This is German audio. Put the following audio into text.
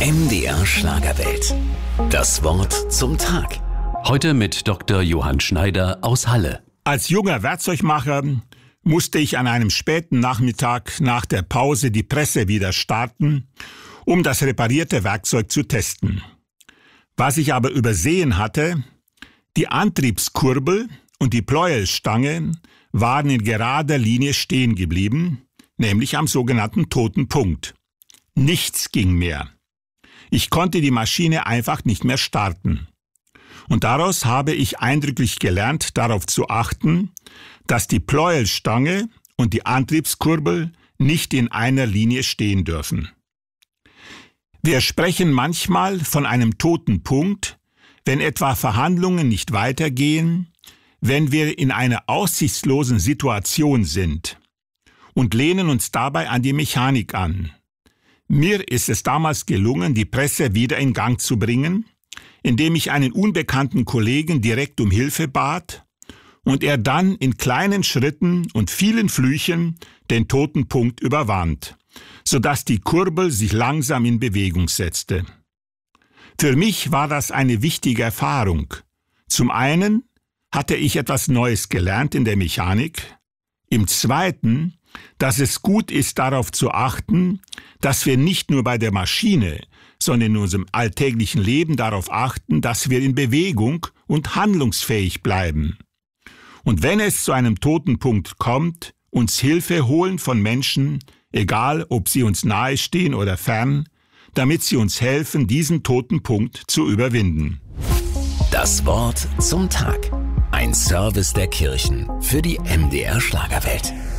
MDR Schlagerwelt. Das Wort zum Tag. Heute mit Dr. Johann Schneider aus Halle. Als junger Werkzeugmacher musste ich an einem späten Nachmittag nach der Pause die Presse wieder starten, um das reparierte Werkzeug zu testen. Was ich aber übersehen hatte, die Antriebskurbel und die Pleuelstange waren in gerader Linie stehen geblieben, nämlich am sogenannten toten Punkt. Nichts ging mehr. Ich konnte die Maschine einfach nicht mehr starten. Und daraus habe ich eindrücklich gelernt, darauf zu achten, dass die Pleuelstange und die Antriebskurbel nicht in einer Linie stehen dürfen. Wir sprechen manchmal von einem toten Punkt, wenn etwa Verhandlungen nicht weitergehen, wenn wir in einer aussichtslosen Situation sind und lehnen uns dabei an die Mechanik an. Mir ist es damals gelungen, die Presse wieder in Gang zu bringen, indem ich einen unbekannten Kollegen direkt um Hilfe bat und er dann in kleinen Schritten und vielen Flüchen den toten Punkt überwand, sodass die Kurbel sich langsam in Bewegung setzte. Für mich war das eine wichtige Erfahrung. Zum einen hatte ich etwas Neues gelernt in der Mechanik, im Zweiten, dass es gut ist, darauf zu achten, dass wir nicht nur bei der Maschine, sondern in unserem alltäglichen Leben darauf achten, dass wir in Bewegung und handlungsfähig bleiben. Und wenn es zu einem toten Punkt kommt, uns Hilfe holen von Menschen, egal ob sie uns nahe stehen oder fern, damit sie uns helfen, diesen toten Punkt zu überwinden. Das Wort zum Tag. Ein Service der Kirchen für die MDR Schlagerwelt.